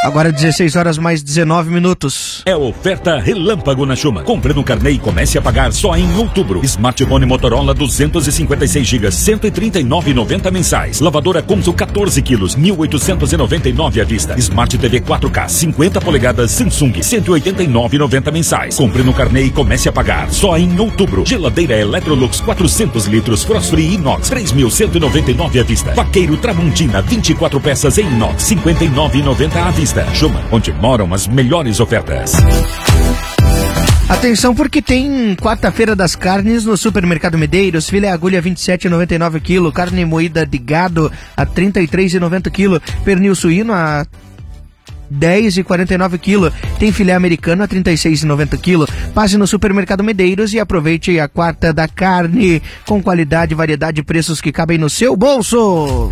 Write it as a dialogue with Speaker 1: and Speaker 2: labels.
Speaker 1: Agora 16 horas mais 19 minutos.
Speaker 2: É oferta relâmpago na Schuma. Compre no carnê e comece a pagar só em outubro. Smartphone Motorola 256 GB, 139,90 mensais. Lavadora Consul 14 quilos, 1.899 à vista. Smart TV 4K 50 polegadas Samsung, 189,90 mensais. Compre no carnê e comece a pagar só em outubro. Geladeira Electrolux 400 litros Frost Free Inox, 3.199 à vista. Vaqueiro Tramontina 24 peças em inox, 59,90 à vista. Schuma, onde moram as melhores ofertas.
Speaker 1: Atenção, porque tem quarta-feira das carnes no Supermercado Medeiros. Filé agulha 27,99 kg, carne moída de gado a 33,90 kg, pernil suíno a 10,49 kg, tem filé americano a 36,90 kg. Passe no Supermercado Medeiros e aproveite a quarta da carne com qualidade, variedade e preços que cabem no seu bolso.